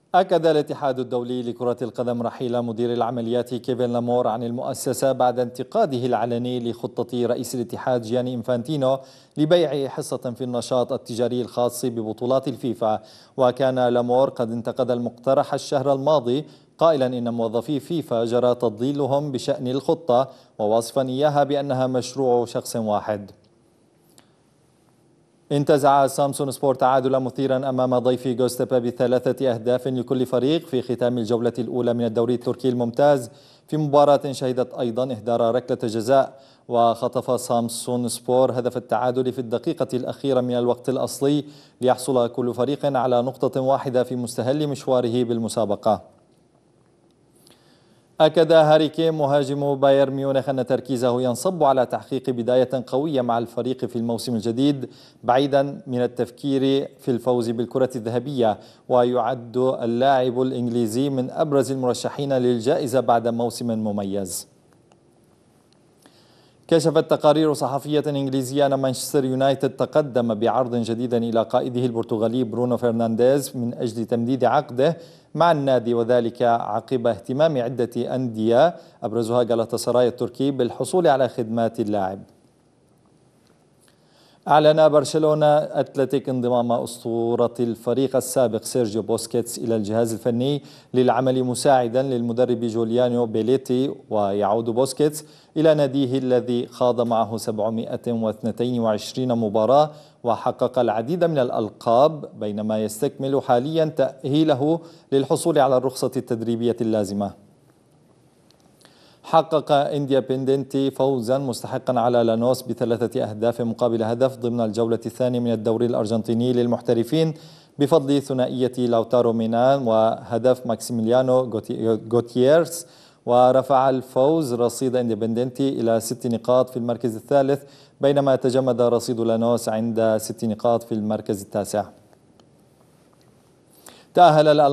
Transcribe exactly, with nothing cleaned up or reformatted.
أكد الاتحاد الدولي لكرة القدم رحيل مدير العمليات كيفن لامور عن المؤسسة بعد انتقاده العلني لخطة رئيس الاتحاد جياني إنفانتينو لبيع حصة في النشاط التجاري الخاص ببطولات الفيفا. وكان لامور قد انتقد المقترح الشهر الماضي قائلا إن موظفي فيفا جرى تضليلهم بشأن الخطة ووصفا إياها بأنها مشروع شخص واحد. انتزع سامسون سبور تعادلا مثيرا أمام ضيفي جوزتيبا بثلاثة أهداف لكل فريق في ختام الجولة الأولى من الدوري التركي الممتاز، في مباراة شهدت أيضا إهدار ركلة جزاء. وخطف سامسون سبور هدف التعادل في الدقيقة الأخيرة من الوقت الأصلي ليحصل كل فريق على نقطة واحدة في مستهل مشواره بالمسابقة. أكد هاري كين مهاجم بايرن ميونخ أن تركيزه ينصب على تحقيق بداية قوية مع الفريق في الموسم الجديد بعيدا من التفكير في الفوز بالكرة الذهبية. ويعد اللاعب الإنجليزي من أبرز المرشحين للجائزة بعد موسم مميز. كشفت تقارير صحفية إنجليزية أن مانشستر يونايتد تقدم بعرض جديد إلى قائده البرتغالي برونو فرنانديز من أجل تمديد عقده مع النادي، وذلك عقب اهتمام عدة أندية أبرزها غالاتا التركي بالحصول على خدمات اللاعب. أعلن برشلونة أتلتيك انضمام أسطورة الفريق السابق سيرجيو بوسكيتس إلى الجهاز الفني للعمل مساعدا للمدرب جوليانو بيليتي. ويعود بوسكيتس إلى ناديه الذي خاض معه سبعمائة واثنين وعشرين مباراة وحقق العديد من الألقاب، بينما يستكمل حاليا تأهيله للحصول على الرخصة التدريبية اللازمة. حقق إنديبندنتي فوزا مستحقا على لانوس بثلاثة أهداف مقابل هدف ضمن الجولة الثانية من الدوري الأرجنتيني للمحترفين بفضل ثنائية لاوتارو مينان وهدف ماكسيميليانو غوتييرس. ورفع الفوز رصيد إنديبندنتي إلى ست نقاط في المركز الثالث، بينما تجمد رصيد لانوس عند ست نقاط في المركز التاسع. تأهل